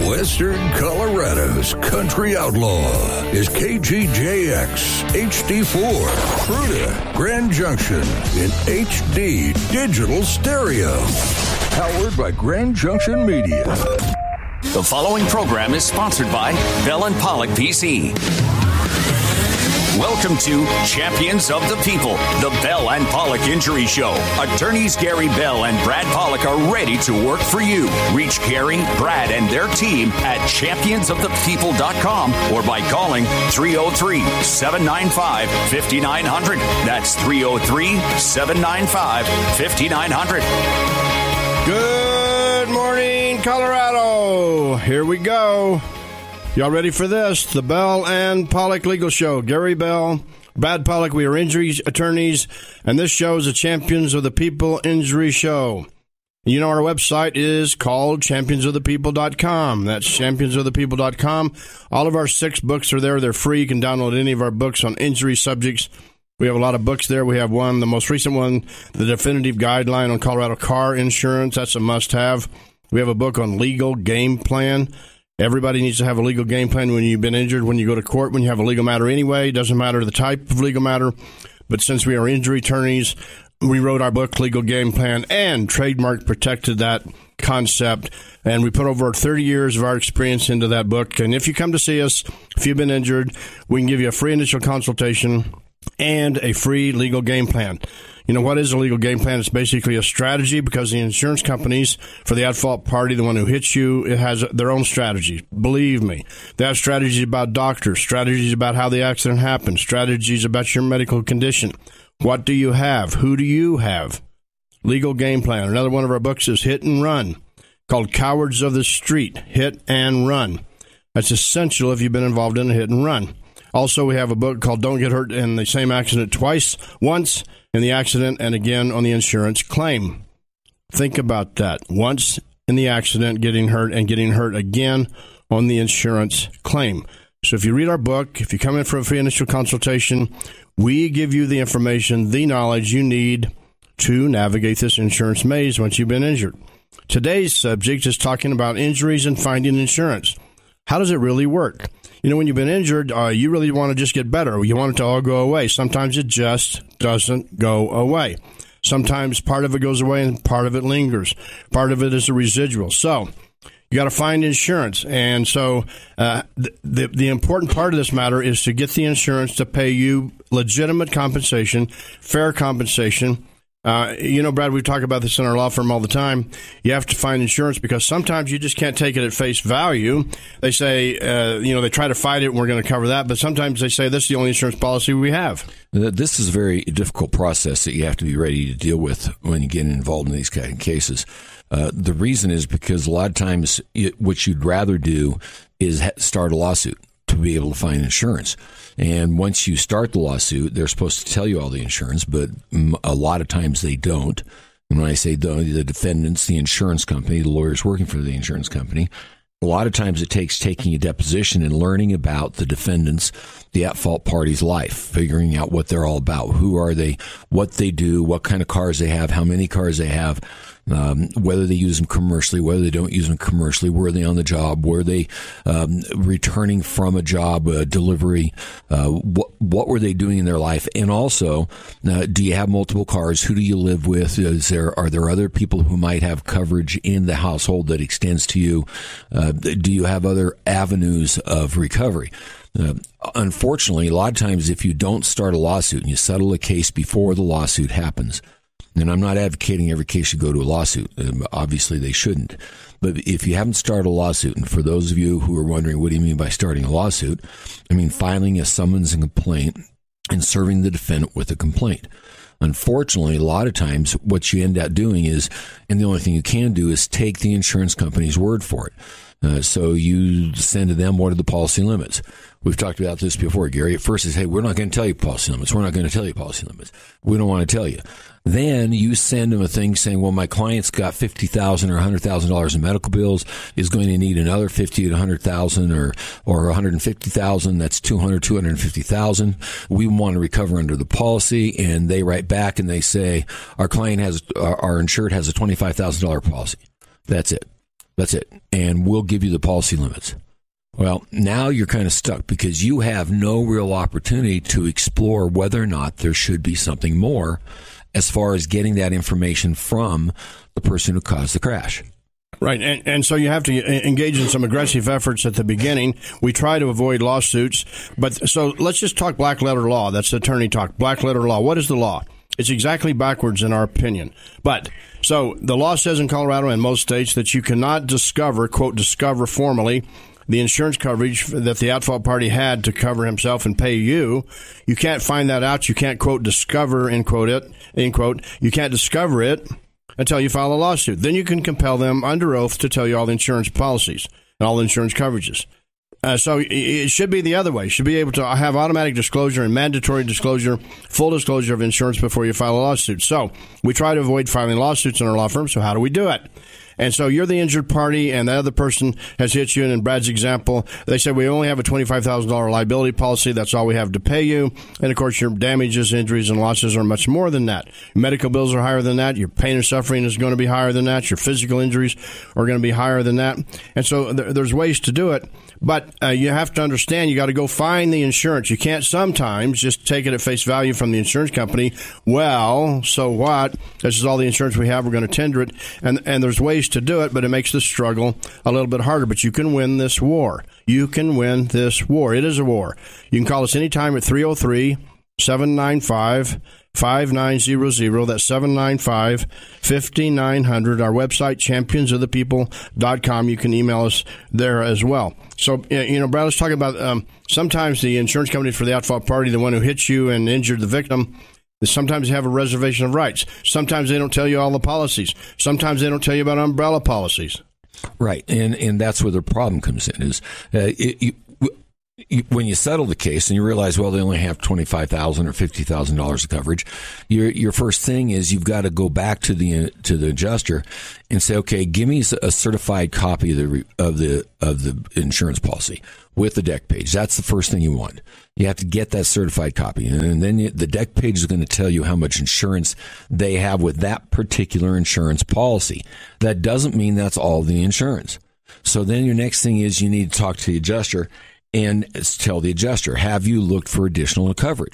Western Colorado's country outlaw is KGJX HD4, Fruita, Grand Junction in HD digital stereo. Powered by Grand Junction Media. The following program is sponsored by Bell & Pollock PC. Welcome to Champions of the People, the Bell & Pollock Injury Show. Attorneys Gary Bell and Brad Pollock are ready to work for you. Reach Gary, Brad, and their team at championsofthepeople.com or by calling 303-795-5900. That's 303-795-5900. Good morning, Colorado. Here we go. Y'all ready for this? The Bell and Pollock Legal Show. Gary Bell, Brad Pollock, we are injury attorneys, and this show is the Champions of the People Injury Show. You know, our website is called championsofthepeople.com. That's championsofthepeople.com. All of our 6 books are there. They're free. You can download any of our books on injury subjects. We have a lot of books there. We have one, the most recent one, The Definitive Guideline on Colorado Car Insurance. That's a must-have. We have a book on legal game plan. Everybody needs to have a legal game plan when you've been injured, when you go to court, when you have a legal matter anyway. It doesn't matter the type of legal matter. But since we are injury attorneys, we wrote our book, Legal Game Plan, and trademark protected that concept. And we put over 30 years of our experience into that book. And if you come to see us, if you've been injured, we can give you a free initial consultation and a free legal game plan. You know, what is a legal game plan? It's basically a strategy, because the insurance companies, for the at-fault party, the one who hits you, it has their own strategy. Believe me. They have strategies about doctors, strategies about how the accident happened, strategies about your medical condition. What do you have? Who do you have? Legal game plan. Another one of our books is Hit and Run, called Cowards of the Street, Hit and Run. That's essential if you've been involved in a hit and run. Also, we have a book called Don't Get Hurt in the Same Accident Twice, once in the accident and again on the insurance claim. Think about that. Once in the accident, getting hurt, and getting hurt again on the insurance claim. So if you read our book, if you come in for a free initial consultation, we give you the information, the knowledge you need to navigate this insurance maze once you've been injured. Today's subject is talking about injuries and finding insurance. How does it really work? You know, when you've been injured, you really want to just get better. You want it to all go away. Sometimes it just doesn't go away. Sometimes part of it goes away and part of it lingers. Part of it is a residual. So you got to find insurance. And so the important part of this matter is to get the insurance to pay you legitimate compensation, fair compensation. You know, Brad, we talk about this in our law firm all the time. You have to find insurance because sometimes you just can't take it at face value. They say, they try to fight it and we're going to cover that. But sometimes they say this is the only insurance policy we have. This is a very difficult process that you have to be ready to deal with when you get involved in these kind of cases. The reason is because a lot of times what you'd rather do is start a lawsuit to be able to find insurance. And once you start the lawsuit, they're supposed to tell you all the insurance, but a lot of times they don't. And when I say the defendants, the insurance company, the lawyers working for the insurance company, a lot of times it takes taking a deposition and learning about the defendants, the at-fault party's life, figuring out what they're all about, who are they, what they do, what kind of cars they have, how many cars they have, whether they use them commercially, whether they don't use them commercially, were they on the job, were they returning from a job, delivery, what were they doing in their life, and also, do you have multiple cars, who do you live with, are there other people who might have coverage in the household that extends to you, do you have other avenues of recovery? Unfortunately, a lot of times if you don't start a lawsuit and you settle a case before the lawsuit happens, and I'm not advocating every case should go to a lawsuit. Obviously, they shouldn't. But if you haven't started a lawsuit, and for those of you who are wondering, what do you mean by starting a lawsuit? I mean filing a summons and complaint and serving the defendant with a complaint. Unfortunately, a lot of times what you end up doing is, and the only thing you can do is take the insurance company's word for it. So you send to them, what are the policy limits? We've talked about this before, Gary. At first, they say, we're not going to tell you policy limits. We're not going to tell you policy limits. We don't want to tell you. Then you send them a thing saying, well, my client's got $50,000 or $100,000 in medical bills, is going to need another $50,000 to $100,000 or $150,000. That's $250,000. We want to recover under the policy. And they write back and they say, our insured has a $25,000 policy. That's it. That's it. And we'll give you the policy limits. Well, now you're kind of stuck because you have no real opportunity to explore whether or not there should be something more as far as getting that information from the person who caused the crash. Right, and so you have to engage in some aggressive efforts at the beginning. We try to avoid lawsuits, but so let's just talk black letter law. That's attorney talk. Black letter law. What is the law? It's exactly backwards in our opinion. But so the law says in Colorado and most states that you cannot discover, quote, discover formally the insurance coverage that the at-fault party had to cover himself and pay you. You can't find that out. You can't, quote, discover, end quote, it, end quote. You can't discover it until you file a lawsuit. Then you can compel them under oath to tell you all the insurance policies and all the insurance coverages. So it should be the other way. You should be able to have automatic disclosure and mandatory disclosure, full disclosure of insurance before you file a lawsuit. So we try to avoid filing lawsuits in our law firm. So how do we do it? And so you're the injured party, and the other person has hit you. And in Brad's example, they said we only have a $25,000 liability policy. That's all we have to pay you. And, of course, your damages, injuries, and losses are much more than that. Your medical bills are higher than that. Your pain and suffering is going to be higher than that. Your physical injuries are going to be higher than that. And so there's ways to do it. But you have to understand you got to go find the insurance. You can't sometimes just take it at face value from the insurance company. Well, so what? This is all the insurance we have. We're going to tender it. And there's ways to do it, but it makes the struggle a little bit harder. But you can win this war. You can win this war. It is a war. You can call us anytime at 303-795-5900. That's 795-5900. Our website, championsofthepeople.com. You can email us there as well. So, Brad, let's talk about sometimes the insurance company for the at-fault party, the one who hit you and injured the victim, sometimes they have a reservation of rights. Sometimes they don't tell you all the policies. Sometimes they don't tell you about umbrella policies. Right, and that's where the problem comes in, is when you settle the case and you realize, well, they only have $25,000 or $50,000 of coverage, your first thing is you've got to go back to the adjuster and say, okay, give me a certified copy of the insurance policy with the deck page. That's the first thing you want. You have to get that certified copy, and then the deck page is going to tell you how much insurance they have with that particular insurance policy. That doesn't mean that's all the insurance. So then your next thing is you need to talk to the adjuster and tell the adjuster, have you looked for additional coverage?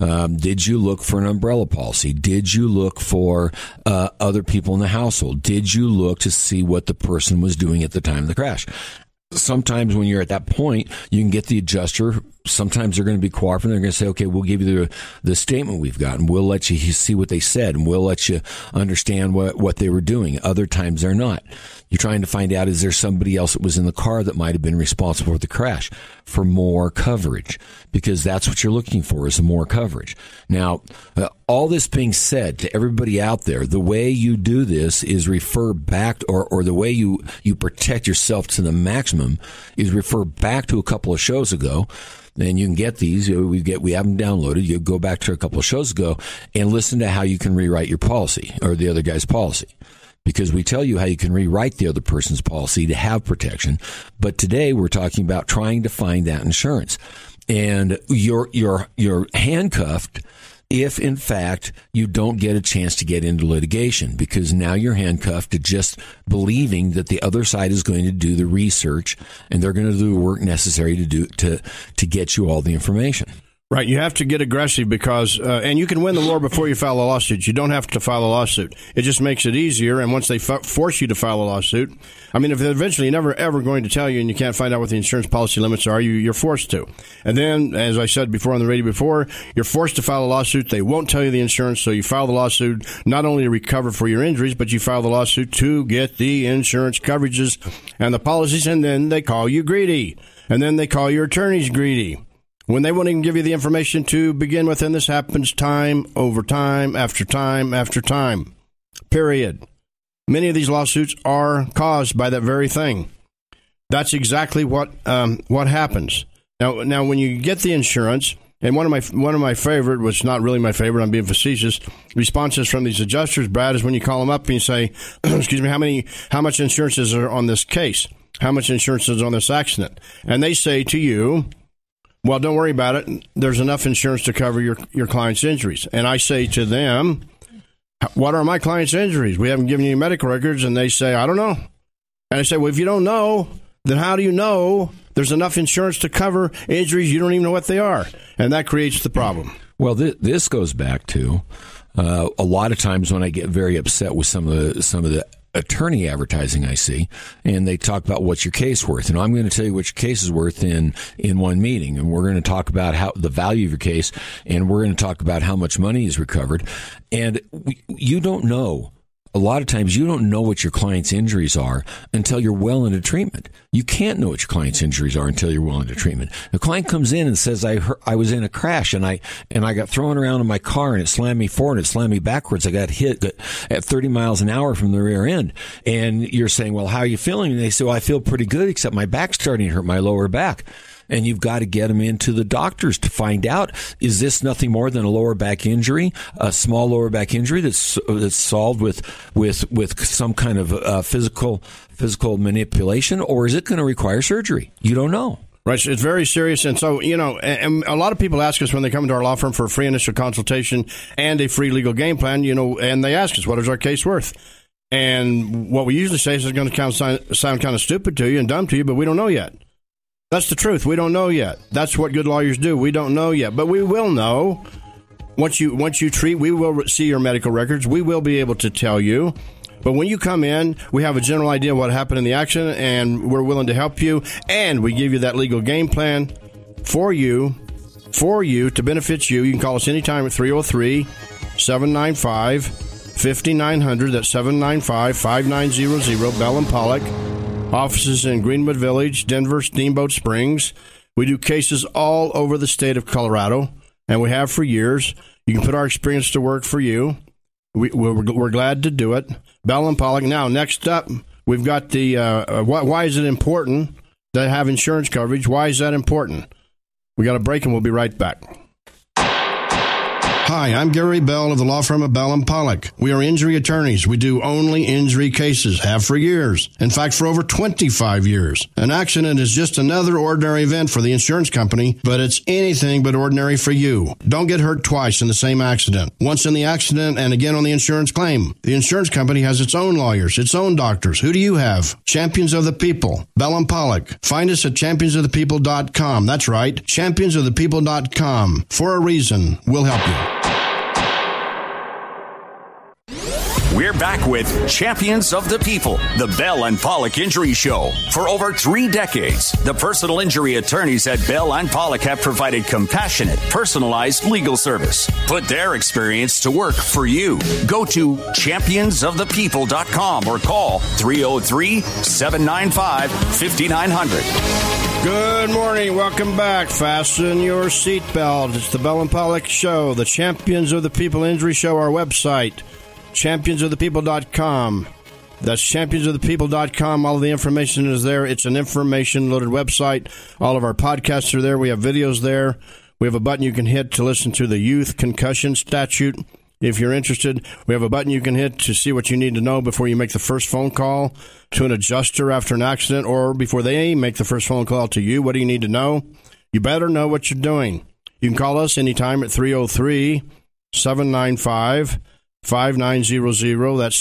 Did you look for an umbrella policy? Did you look for other people in the household? Did you look to see what the person was doing at the time of the crash? Sometimes when you're at that point, you can get the adjuster. Sometimes they're going to be cooperative. They're going to say, okay, we'll give you the statement we've got, and we'll let you see what they said, and we'll let you understand what they were doing. Other times they're not. You're trying to find out, is there somebody else that was in the car that might have been responsible for the crash, for more coverage, because that's what you're looking for, is more coverage. Now, all this being said, to everybody out there, the way you do this is refer back, or the way you protect yourself to the maximum is refer back to a couple of shows ago. And you can get these. We have them downloaded. You go back to a couple of shows ago and listen to how you can rewrite your policy or the other guy's policy. Because we tell you how you can rewrite the other person's policy to have protection. But today we're talking about trying to find that insurance. And you're handcuffed if, in fact, you don't get a chance to get into litigation, because now you're handcuffed to just believing that the other side is going to do the research and they're going to do the work necessary to get you all the information. Right. You have to get aggressive because, and you can win the war before you file a lawsuit. You don't have to file a lawsuit. It just makes it easier. And once they force you to file a lawsuit, I mean, if they're eventually never, ever going to tell you and you can't find out what the insurance policy limits are, you're forced to. And then, as I said before on the radio before, you're forced to file a lawsuit. They won't tell you the insurance. So you file the lawsuit not only to recover for your injuries, but you file the lawsuit to get the insurance coverages and the policies. And then they call you greedy. And then they call your attorneys greedy, when they won't even give you the information to begin with. And this happens time over time after time after time, period. Many of these lawsuits are caused by that very thing. That's exactly what happens. Now, when you get the insurance, and one of my favorite, was not really my favorite, I'm being facetious, responses from these adjusters, Brad, is when you call them up and you say, excuse me, how much insurance is there on this case? How much insurance is on this accident? And they say to you, well, don't worry about it. There's enough insurance to cover your client's injuries. And I say to them, what are my client's injuries? We haven't given you medical records. And they say, I don't know. And I say, well, if you don't know, then how do you know there's enough insurance to cover injuries you don't even know what they are? And that creates the problem. Well, this goes back to a lot of times when I get very upset with some of the attorney advertising I see, and they talk about what's your case worth. And I'm going to tell you what your case is worth in one meeting. And we're going to talk about how the value of your case, and we're going to talk about how much money is recovered. And you don't know. A lot of times you don't know what your client's injuries are until you're well into treatment. You can't know what your client's injuries are until you're well into treatment. The client comes in and says, I was in a crash and I got thrown around in my car and it slammed me forward and it slammed me backwards. I got hit at 30 miles an hour from the rear end. And you're saying, well, how are you feeling? And they say, well, I feel pretty good, except my back's starting to hurt, my lower back. And you've got to get them into the doctors to find out, is this nothing more than a lower back injury, a small lower back injury that's solved with some kind of physical manipulation, or is it going to require surgery? You don't know. Right. It's very serious. And so, and a lot of people ask us when they come to our law firm for a free initial consultation and a free legal game plan, and they ask us, what is our case worth? And what we usually say is it's going to sound kind of stupid to you and dumb to you, but we don't know yet. That's the truth. We don't know yet. That's what good lawyers do. We don't know yet, but we will know. Once you treat, we will see your medical records. We will be able to tell you. But when you come in, we have a general idea of what happened in the accident, and we're willing to help you. And we give you that legal game plan for you to benefit you. You can call us anytime at 303-795-5900. That's 795-5900. Bell and Pollock. Offices in Greenwood Village, Denver, Steamboat Springs. We do cases all over the state of Colorado, and we have for years. You can put our experience to work for you. We're glad to do it. Bell and Pollock. Now, next up, we've got the why is it important to have insurance coverage? Why is that important? We got a break, and we'll be right back. Hi, I'm Gary Bell of the law firm of Bell & Pollock. We are injury attorneys. We do only injury cases, have for years. In fact, for over 25 years. An accident is just another ordinary event for the insurance company, but it's anything but ordinary for you. Don't get hurt twice in the same accident. Once in the accident and again on the insurance claim. The insurance company has its own lawyers, its own doctors. Who do you have? Champions of the People. Bell & Pollock. Find us at championsofthepeople.com. That's right, championsofthepeople.com. For a reason. We'll help you. We're back with Champions of the People, the Bell and Pollock Injury Show. For over 3 decades, the personal injury attorneys at Bell and Pollock have provided compassionate, personalized legal service. Put their experience to work for you. Go to championsofthepeople.com or call 303-795-5900. Good morning. Welcome back. Fasten your seatbelt. It's the Bell and Pollock Show, the Champions of the People Injury Show, our website. championsofthepeople.com. That's championsofthepeople.com. All of the information is there. It's an information-loaded website. All of our podcasts are there. We have videos there. We have a button you can hit to listen to the Youth Concussion Statute. If you're interested, we have a button you can hit to see what you need to know before you make the first phone call to an adjuster after an accident, or before they make the first phone call to you. What do you need to know? You better know what you're doing. You can call us anytime at 303-795-5900. 5900. That's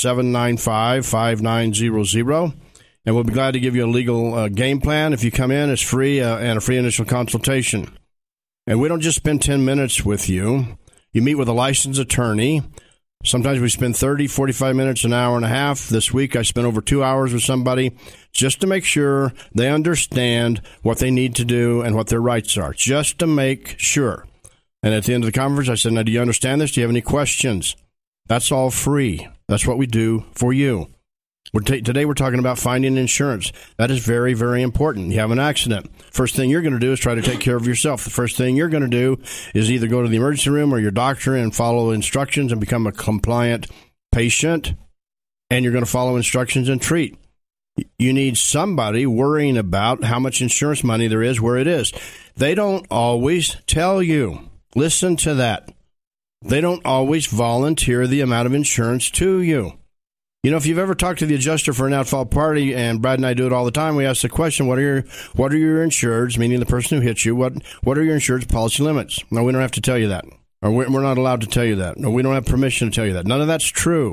795-5900. And we'll be glad to give you a legal game plan. If you come in, it's free and a free initial consultation. And we don't just spend 10 minutes with you. You meet with a licensed attorney. Sometimes we spend 30, 45 minutes, an hour and a half. This week I spent over 2 hours with somebody just to make sure they understand what they need to do and what their rights are. Just to make sure. And at the end of the conference, I said, now, do you understand this? Do you have any questions? That's all free. That's what we do for you. Today we're talking about finding insurance. That is very, very important. You have an accident. First thing you're going to do is try to take care of yourself. The first thing you're going to do is either go to the emergency room or your doctor and follow instructions and become a compliant patient, and you're going to follow instructions and treat. You need somebody worrying about how much insurance money there is where it is. They don't always tell you. Listen to that. They don't always volunteer the amount of insurance to you. You know, if you've ever talked to the adjuster for an at-fault party, and Brad and I do it all the time, we ask the question, what are your insureds, meaning the person who hit you, what are your insureds policy limits? No, we don't have to tell you that. Or we're not allowed to tell you that. No, we don't have permission to tell you that. None of that's true.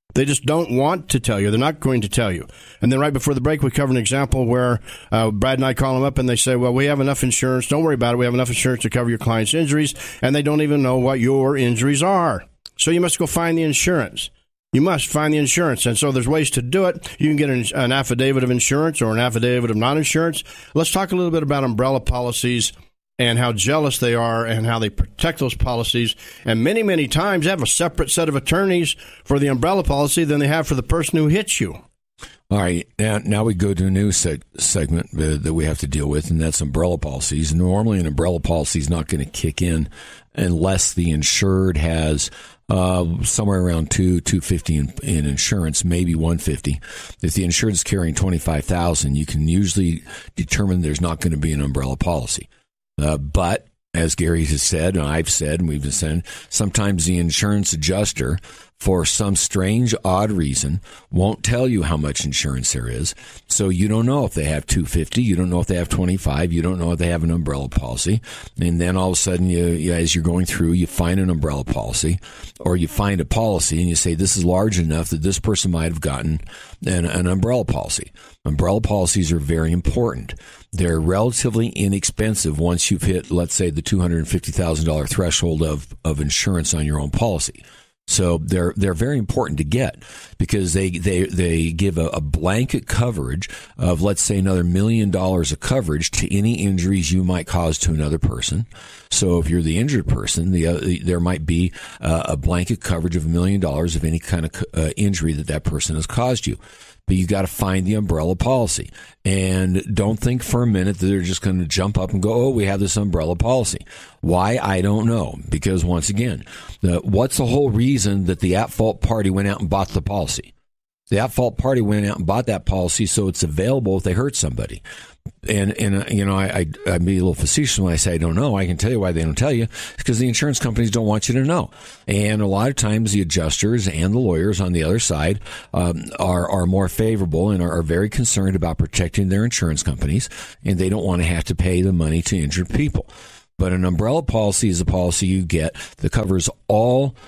They just don't want to tell you. They're not going to tell you. And then right before the break, we covered an example where Brad and I call them up and they say, well, we have enough insurance. Don't worry about it. We have enough insurance to cover your client's injuries. And they don't even know what your injuries are. So you must go find the insurance. You must find the insurance. And so there's ways to do it. You can get an affidavit of insurance or an affidavit of non-insurance. Let's talk a little bit about umbrella policies and how jealous they are and how they protect those policies. And many, many times they have a separate set of attorneys for the umbrella policy than they have for the person who hits you. All right. Now we go to a new segment that we have to deal with, and that's umbrella policies. Normally, an umbrella policy is not going to kick in unless the insured has somewhere around $250 in insurance, maybe $150. If the insured is carrying $25,000, you can usually determine there's not going to be an umbrella policy. But as Gary has said, and I've said, and we've been saying, sometimes the insurance adjuster, for some strange, odd reason, won't tell you how much insurance there is. So you don't know if they have $250, you don't know if they have $25, you don't know if they have an umbrella policy. And then all of a sudden, you as you're going through, you find an umbrella policy, or you find a policy and you say, this is large enough that this person might have gotten an umbrella policy. Umbrella policies are very important. They're relatively inexpensive once you've hit, let's say, the $250,000 threshold of insurance on your own policy. So they're very important to get because they give a blanket coverage of, let's say, another $1 million of coverage to any injuries you might cause to another person. So if you're the injured person, there might be a blanket coverage of $1 million of any kind of injury that person has caused you. But you got to find the umbrella policy. And don't think for a minute that they're just going to jump up and go, oh, we have this umbrella policy. Why? I don't know. Because once again, what's the whole reason that the at-fault party went out and bought the policy? The at-fault party went out and bought that policy so it's available if they hurt somebody. And you know, I'd be a little facetious when I say I don't know. I can tell you why they don't tell you. It's because the insurance companies don't want you to know. And a lot of times the adjusters and the lawyers on the other side are more favorable and are very concerned about protecting their insurance companies, and they don't want to have to pay the money to injured people. But an umbrella policy is a policy you get that covers all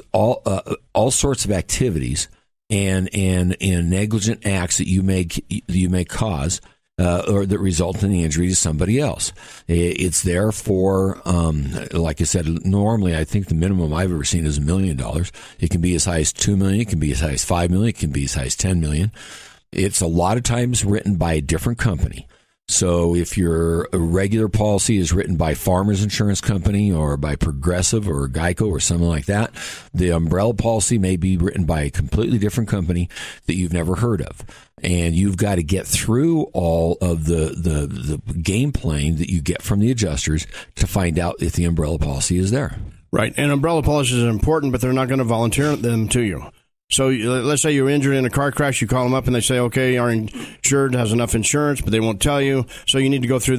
sorts of activities and negligent acts that you may cause. Or that result in the injury to somebody else. It's there for, like I said, normally I think the minimum I've ever seen is $1 million. It can be as high as $2 million. It can be as high as $5 million. It can be as high as $10 million. It's a lot of times written by a different company. So if your regular policy is written by Farmers Insurance Company or by Progressive or Geico or something like that, the umbrella policy may be written by a completely different company that you've never heard of. And you've got to get through all of the game playing that you get from the adjusters to find out if the umbrella policy is there. Right. And umbrella policies are important, but they're not going to volunteer them to you. So let's say you're injured in a car crash. You call them up and they say, okay, our insured has enough insurance, but they won't tell you. So you need to go through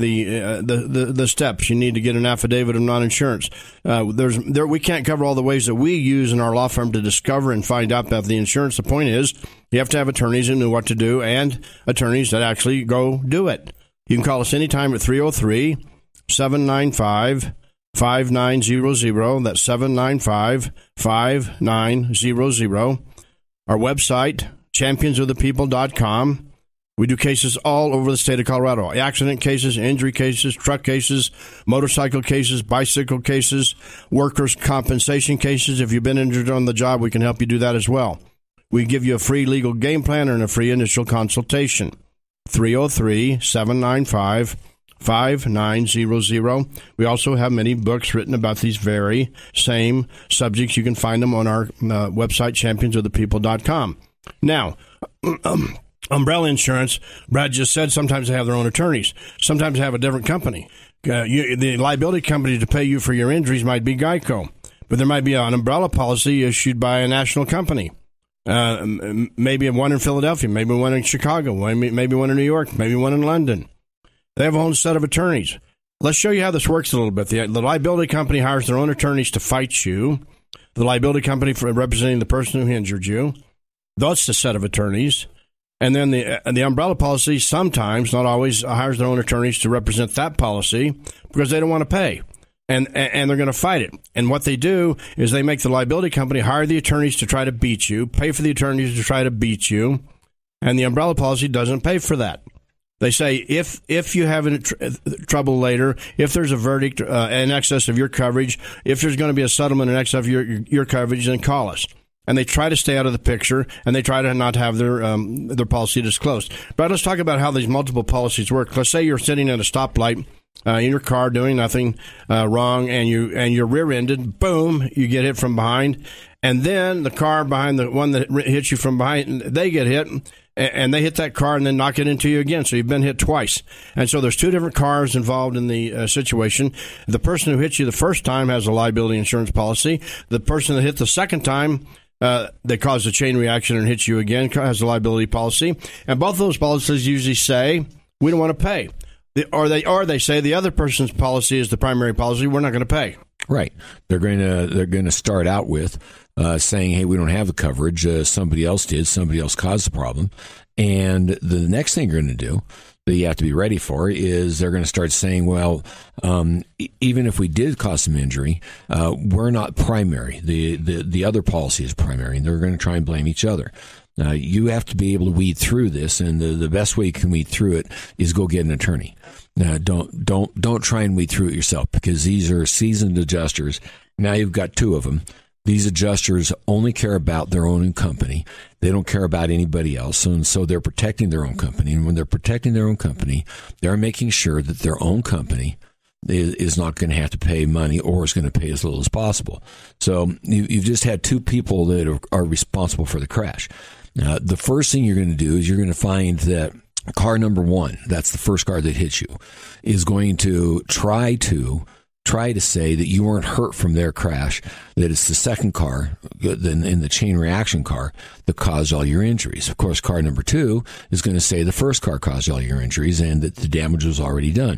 the steps. You need to get an affidavit of non-insurance. We can't cover all the ways that we use in our law firm to discover and find out about the insurance. The point is you have to have attorneys who know what to do and attorneys that actually go do it. You can call us anytime at 303-795-5900. That's 795-5900. Our website, championsofthepeople.com. We do cases all over the state of Colorado. Accident cases, injury cases, truck cases, motorcycle cases, bicycle cases, workers' compensation cases. If you've been injured on the job, we can help you do that as well. We give you a free legal game plan and a free initial consultation. 303-795-5900. We also have many books written about these very same subjects. You can find them on our website, championsofthepeople.com. Now, umbrella insurance, Brad just said sometimes they have their own attorneys. Sometimes they have a different company. The liability company to pay you for your injuries might be Geico, but there might be an umbrella policy issued by a national company. Maybe one in Philadelphia, maybe one in Chicago, maybe one in New York, maybe one in London. They have a whole set of attorneys. Let's show you how this works a little bit. The liability company hires their own attorneys to fight you. The liability company for representing the person who injured you. That's the set of attorneys. And then the umbrella policy sometimes, not always, hires their own attorneys to represent that policy because they don't want to pay. and they're going to fight it. And what they do is they make the liability company hire the attorneys to try to beat you, pay for the attorneys to try to beat you, and the umbrella policy doesn't pay for that. They say if you have trouble later, if there's a verdict in excess of your coverage, if there's going to be a settlement in excess of your coverage, then call us. And they try to stay out of the picture, and they try to not have their policy disclosed. But let's talk about how these multiple policies work. Let's say you're sitting at a stoplight in your car doing nothing wrong, and you're rear-ended. Boom, you get hit from behind, and then the car behind the one that hits you from behind, they get hit. And they hit that car and then knock it into you again. So you've been hit twice. And so there's two different cars involved in the situation. The person who hit you the first time has a liability insurance policy. The person that hit the second time, they caused a chain reaction and hit you again, has a liability policy. And both of those policies usually say, we don't want to pay. Or they say the other person's policy is the primary policy, we're not going to pay. Right. They're going to start out with saying, hey, we don't have the coverage. Somebody else did. Somebody else caused the problem. And the next thing you're going to do that you have to be ready for is they're going to start saying, well, even if we did cause some injury, we're not primary. The other policy is primary, and they're going to try and blame each other. You have to be able to weed through this, and the best way you can weed through it is go get an attorney. Now, don't try and weed through it yourself, because these are seasoned adjusters. Now you've got two of them. These adjusters only care about their own company. They don't care about anybody else, and so they're protecting their own company. And when they're protecting their own company, they're making sure that their own company is not going to have to pay money, or is going to pay as little as possible. So you've just had two people that are responsible for the crash. Now, the first thing you're going to do is you're going to find that car number one, that's the first car that hits you, is going to try to say that you weren't hurt from their crash, that it's the second car in the chain reaction car that caused all your injuries. Of course, car number two is going to say the first car caused all your injuries and that the damage was already done.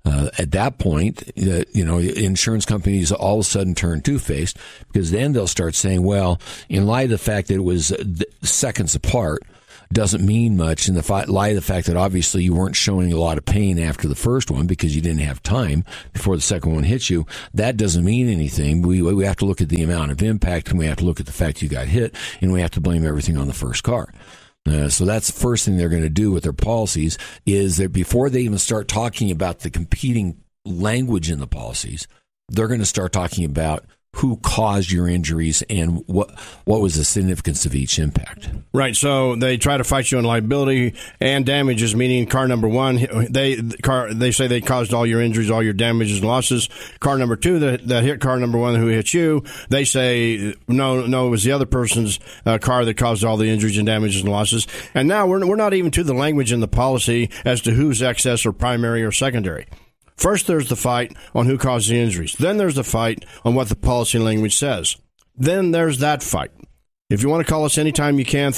At that point, insurance companies all of a sudden turn two-faced, because then they'll start saying, well, in light of the fact that it was seconds apart, doesn't mean much in the light of the fact that obviously you weren't showing a lot of pain after the first one because you didn't have time before the second one hit you. That doesn't mean anything. We have to look at the amount of impact, and we have to look at the fact you got hit, and we have to blame everything on the first car. So that's the first thing they're going to do with their policies, is that before they even start talking about the competing language in the policies, they're going to start talking about who caused your injuries and what was the significance of each impact. Right. So they try to fight you on liability and damages, meaning car number one, they say they caused all your injuries, all your damages and losses. Car number two that hit car number one who hit you, they say no, it was the other person's car that caused all the injuries and damages and losses. And now we're not even to the language in the policy as to who's excess or primary or secondary. First, there's the fight on who caused the injuries. Then there's the fight on what the policy language says. Then there's that fight. If you want to call us anytime you can,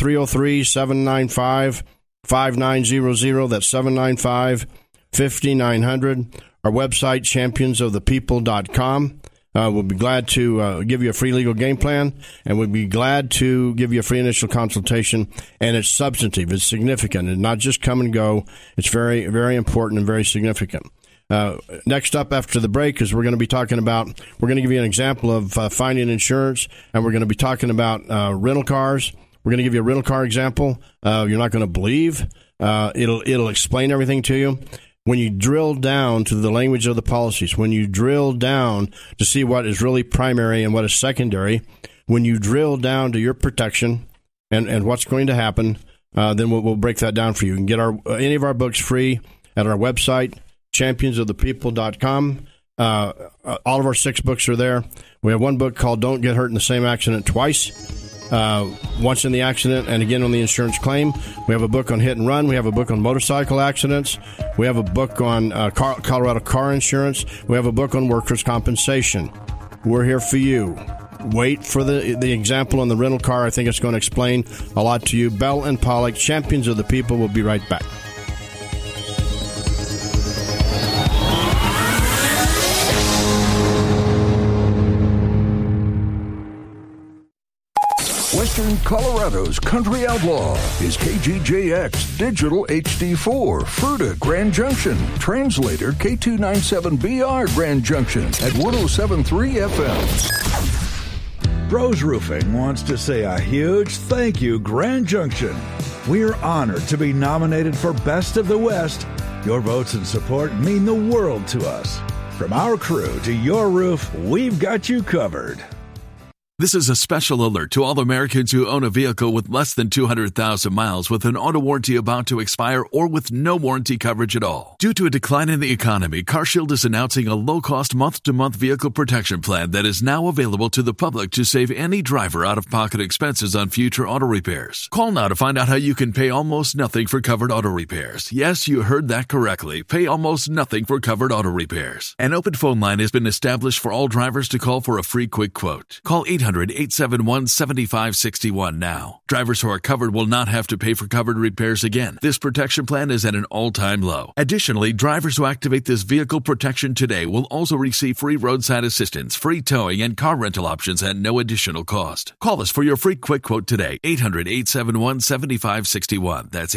303-795-5900. That's 795-5900. Our website, championsofthepeople.com. We'll be glad to give you a free legal game plan, and we'll be glad to give you a free initial consultation. And it's substantive. It's significant. It's not just come and go. It's very, very important and very significant. Next up after the break is we're going to give you an example of finding insurance, and we're going to be talking about rental cars. We're going to give you a rental car example. You're not going to believe. It'll explain everything to you. When you drill down to the language of the policies, when you drill down to see what is really primary and what is secondary, when you drill down to your protection and what's going to happen, then we'll break that down for you. You can get any of our books free at our website, championsofthepeople.com. All of our 6 books are there. We have one book called Don't Get Hurt in the Same Accident Twice. Once in the accident and again on the insurance claim. We have a book on hit and run. We have a book on motorcycle accidents. We have a book on Colorado car insurance. We have a book on workers' compensation. We're here for you. Wait for the example on the rental car. I think it's going to explain a lot to you. Bell and Pollock, Champions of the People. We'll be right back. Western Colorado's country outlaw is KGJX Digital HD4, Fruita, Grand Junction. Translator K297BR, Grand Junction at 107.3 FM. Bros Roofing wants to say a huge thank you, Grand Junction. We're honored to be nominated for Best of the West. Your votes and support mean the world to us. From our crew to your roof, we've got you covered. This is a special alert to all Americans who own a vehicle with less than 200,000 miles with an auto warranty about to expire or with no warranty coverage at all. Due to a decline in the economy, CarShield is announcing a low-cost month-to-month vehicle protection plan that is now available to the public to save any driver out-of-pocket expenses on future auto repairs. Call now to find out how you can pay almost nothing for covered auto repairs. Yes, you heard that correctly. Pay almost nothing for covered auto repairs. An open phone line has been established for all drivers to call for a free quick quote. Call 800-871-7561 now. Drivers who are covered will not have to pay for covered repairs again. This protection plan is at an all-time low. Additionally, drivers who activate this vehicle protection today will also receive free roadside assistance, free towing, and car rental options at no additional cost. Call us for your free quick quote today. 800-871-7561. That's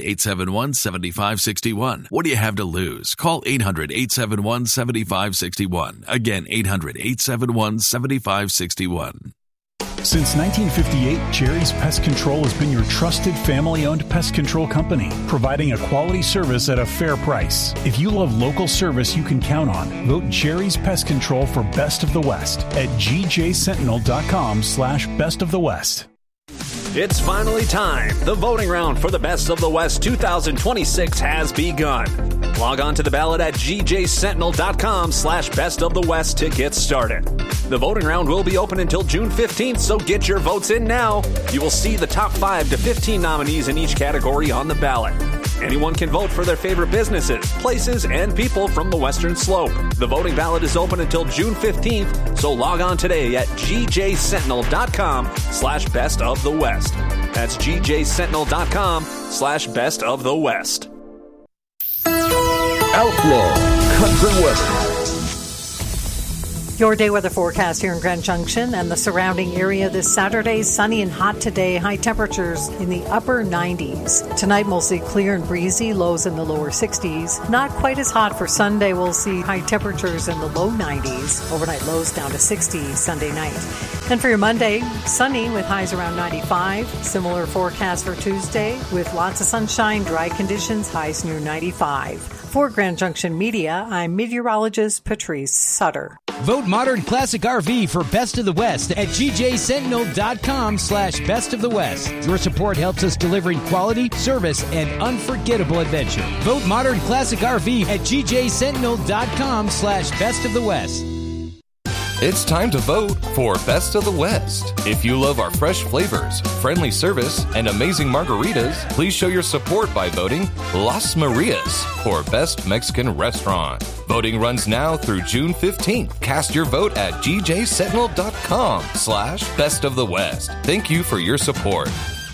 800-871-7561. What do you have to lose? Call 800-871-7561. Again, 800-871-7561. Since 1958, Cherry's Pest Control has been your trusted family-owned pest control company, providing a quality service at a fair price. If you love local service you can count on, vote Cherry's Pest Control for Best of the West at gjsentinel.com/Best of the West. It's finally time. The voting round for the Best of the West 2026 has begun. Log on to the ballot at gjsentinel.com/Best of the West to get started. The voting round will be open until June 15th, so get your votes in now. You will see the top 5 to 15 nominees in each category on the ballot. Anyone can vote for their favorite businesses, places, and people from the Western Slope. The voting ballot is open until June 15th, so log on today at gjsentinel.com/Best of the West. That's gjsentinel.com/Best of the West. Outlaw Country Weather. Your day weather forecast here in Grand Junction and the surrounding area this Saturday. Sunny and hot today. High temperatures in the upper 90s. Tonight, mostly clear and breezy. Lows in the lower 60s. Not quite as hot for Sunday. We'll see high temperatures in the low 90s. Overnight lows down to 60 Sunday night. And for your Monday, sunny with highs around 95. Similar forecast for Tuesday with lots of sunshine, dry conditions, highs near 95. For Grand Junction Media, I'm meteorologist Patrice Sutter. Vote Modern Classic RV for Best of the West at gjsentinel.com/Best of the West. Your support helps us delivering quality, service, and unforgettable adventure. Vote Modern Classic RV at gjsentinel.com/Best of the West. It's time to vote for Best of the West. If you love our fresh flavors, friendly service, and amazing margaritas, please show your support by voting Las Marias for Best Mexican Restaurant. Voting runs now through June 15th. Cast your vote at gjsentinel.com/Best of the West. Thank you for your support.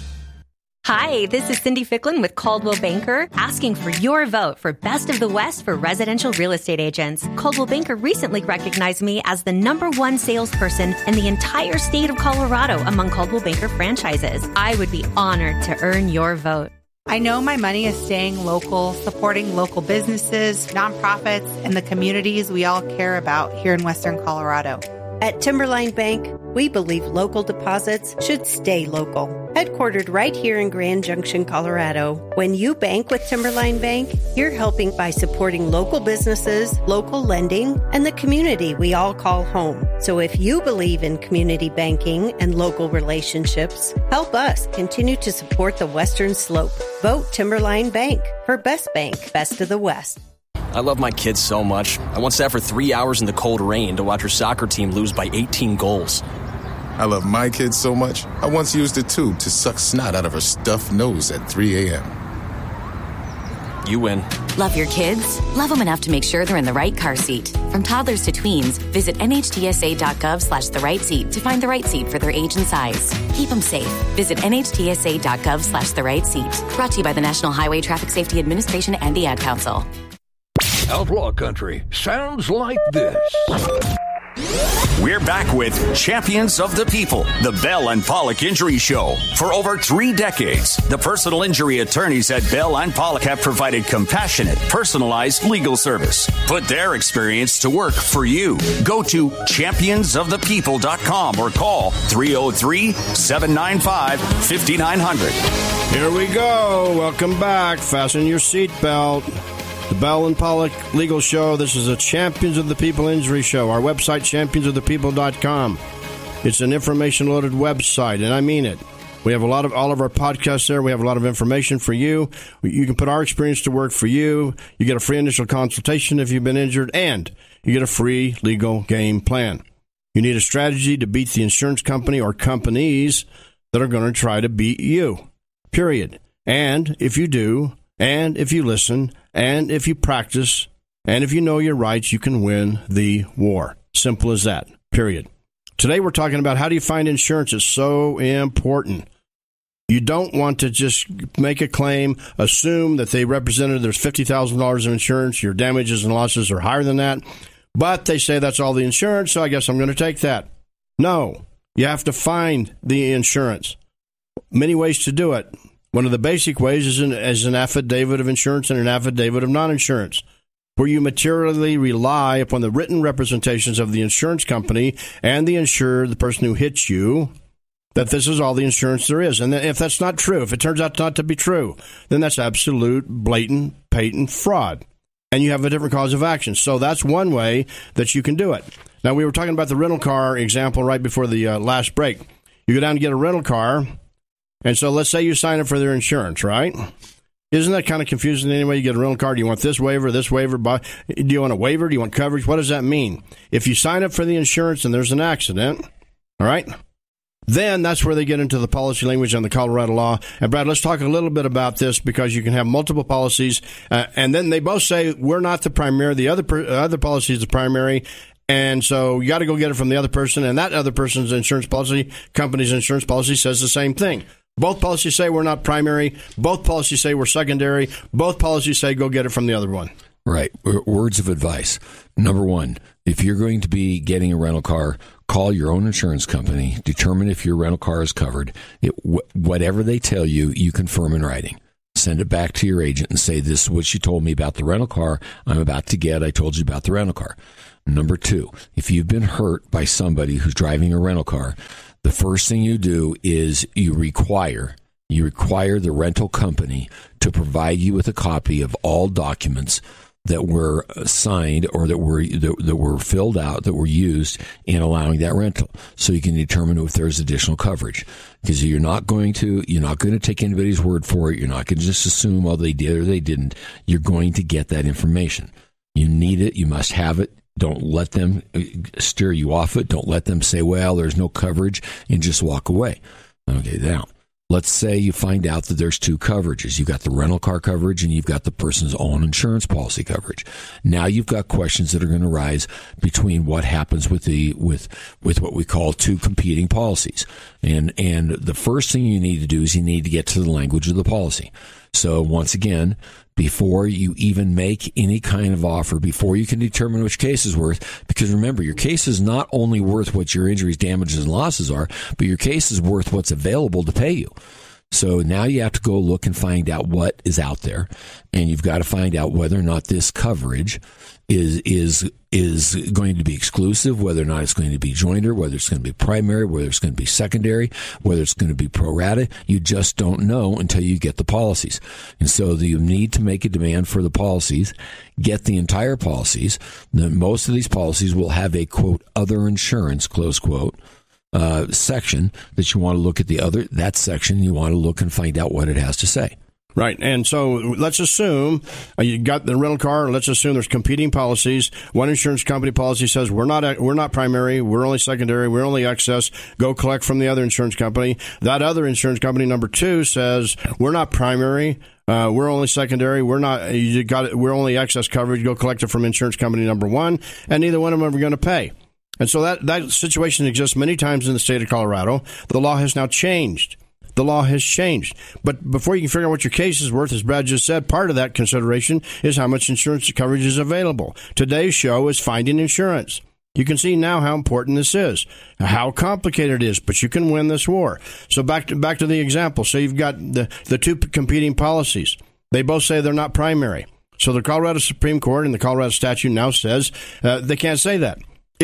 Hi, this is Cindy Ficklin with Coldwell Banker, asking for your vote for Best of the West for residential real estate agents. Coldwell Banker recently recognized me as the #1 salesperson in the entire state of Colorado among Coldwell Banker franchises. I would be honored to earn your vote. I know my money is staying local, supporting local businesses, nonprofits, and the communities we all care about here in Western Colorado. At Timberline Bank, we believe local deposits should stay local. Headquartered right here in Grand Junction, Colorado. When you bank with Timberline Bank, you're helping by supporting local businesses, local lending, and the community we all call home. So if you believe in community banking and local relationships, help us continue to support the Western Slope. Vote Timberline Bank for Best Bank, Best of the West. I love my kids so much. I once sat for 3 hours in the cold rain to watch her soccer team lose by 18 goals. I love my kids so much, I once used a tube to suck snot out of her stuffed nose at 3 a.m. You win. Love your kids? Love them enough to make sure they're in the right car seat. From toddlers to tweens, visit nhtsa.gov/the right seat to find the right seat for their age and size. Keep them safe. Visit nhtsa.gov/the right seat. Brought to you by the National Highway Traffic Safety Administration and the Ad Council. Outlaw country sounds like this. We're back with Champions of the People, the Bell and Pollock Injury Show. For over 3 decades, the personal injury attorneys at Bell and Pollock have provided compassionate, personalized legal service. Put their experience to work for you. Go to championsofthepeople.com or call 303-795-5900. Here we go. Welcome back. Fasten your seatbelt. The Bell and Pollock Legal Show. This is a Champions of the People Injury Show. Our website, championsofthepeople.com. It's an information-loaded website, and I mean it. We have all of our podcasts there. We have a lot of information for you. You can put our experience to work for you. You get a free initial consultation if you've been injured, and you get a free legal game plan. You need a strategy to beat the insurance company or companies that are going to try to beat you, period. And if you do, and if you listen, and if you practice, and if you know your rights, you can win the war. Simple as that, period. Today we're talking about how do you find insurance. It's so important. You don't want to just make a claim, assume that they represented there's $50,000 of insurance, your damages and losses are higher than that, but they say that's all the insurance, so I guess I'm going to take that. No, you have to find the insurance. Many ways to do it. One of the basic ways is an affidavit of insurance and an affidavit of non-insurance, where you materially rely upon the written representations of the insurance company and the insured, the person who hits you, that this is all the insurance there is. And if that's not true, if it turns out not to be true, then that's absolute, blatant, patent fraud. And you have a different cause of action. So that's one way that you can do it. Now, we were talking about the rental car example right before the last break. You go down to get a rental car, and so let's say you sign up for their insurance, right? Isn't that kind of confusing anyway? You get a rental car. Do you want this waiver? Do you want a waiver? Do you want coverage? What does that mean? If you sign up for the insurance and there's an accident, all right, then that's where they get into the policy language on the Colorado law. And, Brad, let's talk a little bit about this because you can have multiple policies. And then they both say we're not the primary. The other policy is the primary. And so you got to go get it from the other person. And that other person's insurance policy, company's insurance policy, says the same thing. Both policies say we're not primary. Both policies say we're secondary. Both policies say go get it from the other one. Right. Words of advice. Number one, if you're going to be getting a rental car, call your own insurance company. Determine if your rental car is covered. Whatever they tell you, you confirm in writing. Send it back to your agent and say, this is what you told me about the rental car I'm about to get. I told you about the rental car. Number two, if you've been hurt by somebody who's driving a rental car, the first thing you do is you require the rental company to provide you with a copy of all documents that were signed or that were filled out, that were used in allowing that rental, so you can determine if there's additional coverage. Because you're not going to take anybody's word for it. You're not going to just assume, oh, they did or they didn't. You're going to get that information. You need it. You must have it. Don't let them steer you off it. Don't let them say, well, there's no coverage, and just walk away. Okay, now, let's say you find out that there's two coverages. You've got the rental car coverage and you've got the person's own insurance policy coverage. Now you've got questions that are going to arise between what happens with what we call two competing policies. And the first thing you need to do is you need to get to the language of the policy. So once again, before you even make any kind of offer, before you can determine which case is worth, because remember, your case is not only worth what your injuries, damages, and losses are, but your case is worth what's available to pay you. So now you have to go look and find out what is out there, and you've got to find out whether or not this coverage is going to be exclusive, whether or not it's going to be jointer, whether it's going to be primary, whether it's going to be secondary, whether it's going to be pro rata. You just don't know until you get the policies. And so you need to make a demand for the policies, get the entire policies. Then most of these policies will have a, quote, other insurance, close quote, section that you want to look at that section. You want to look and find out what it has to say. Right. And so let's assume you got the rental car. Let's assume there's competing policies. One insurance company policy says we're not primary. We're only secondary. We're only excess. Go collect from the other insurance company. That other insurance company, number two, says we're not primary. We're only secondary. We're only excess coverage. Go collect it from insurance company number one. And neither one of them are going to pay. And so that situation exists many times in the state of Colorado. The law has now changed. The law has changed. But before you can figure out what your case is worth, as Brad just said, part of that consideration is how much insurance coverage is available. Today's show is finding insurance. You can see now how important this is, how complicated it is, but you can win this war. So back to the example. So you've got the two competing policies. They both say they're not primary. So the Colorado Supreme Court and the Colorado statute now says they can't say that.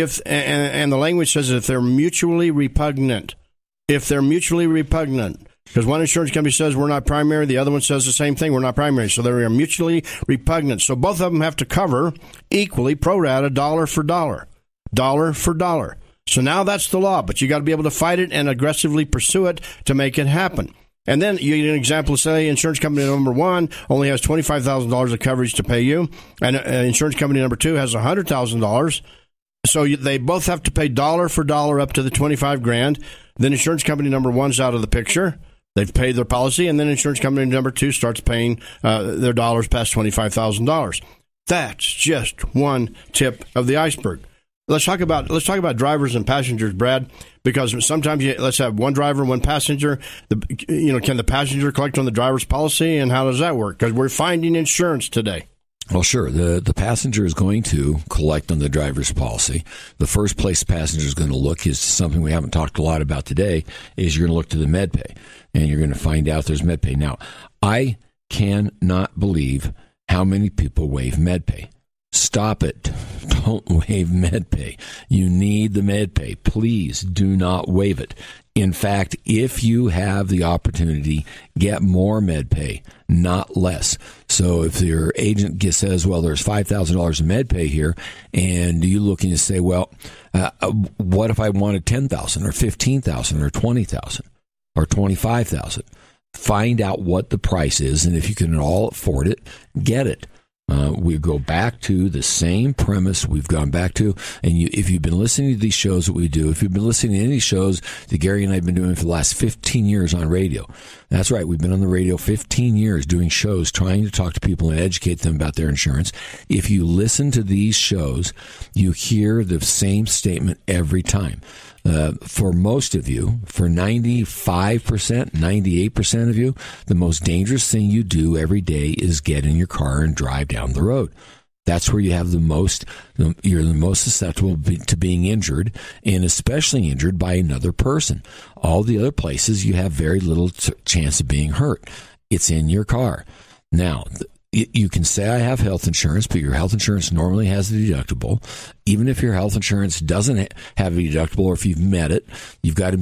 And the language says if they're mutually repugnant. If they're mutually repugnant. Because one insurance company says we're not primary, the other one says the same thing, we're not primary. So they are mutually repugnant. So both of them have to cover equally pro rata, dollar for dollar. Dollar for dollar. So now that's the law, but you got to be able to fight it and aggressively pursue it to make it happen. And then you get an example, say insurance company number one only has $25,000 of coverage to pay you, and insurance company number two has $100,000. So they both have to pay dollar for dollar up to the $25,000. Then insurance company number one's out of the picture. They've paid their policy, and then insurance company number two starts paying their dollars past $25,000. That's just one tip of the iceberg. Let's talk about drivers and passengers, Brad, because sometimes let's have one driver, one passenger. Can the passenger collect on the driver's policy, and how does that work? Because we're finding insurance today. Well, sure. The passenger is going to collect on the driver's policy. The first place the passenger is going to look is something we haven't talked a lot about today, is you're going to look to the MedPay, and you're going to find out there's MedPay. Now, I cannot believe how many people waive MedPay. Stop it. Don't waive MedPay. You need the MedPay. Please do not waive it. In fact, if you have the opportunity, get more MedPay, not less. So if your agent says, well, there's $5,000 in MedPay here, and you look and you say, well, what if I wanted $10,000 or $15,000 or $20,000 or $25,000? Find out what the price is, and if you can at all afford it, get it. We go back to the same premise we've gone back to. And if you've been listening to these shows that we do, if you've been listening to any shows that Gary and I have been doing for the last 15 years on radio, that's right, we've been on the radio 15 years doing shows, trying to talk to people and educate them about their insurance. If you listen to these shows, you hear the same statement every time. For most of you, for 95%, 98% of you, the most dangerous thing you do every day is get in your car and drive down the road. That's where you have you're the most susceptible to being injured, and especially injured by another person. All the other places, you have very little chance of being hurt. It's in your car. Now, you can say I have health insurance, but your health insurance normally has a deductible. Even if your health insurance doesn't have a deductible, or if you've met it, you've got to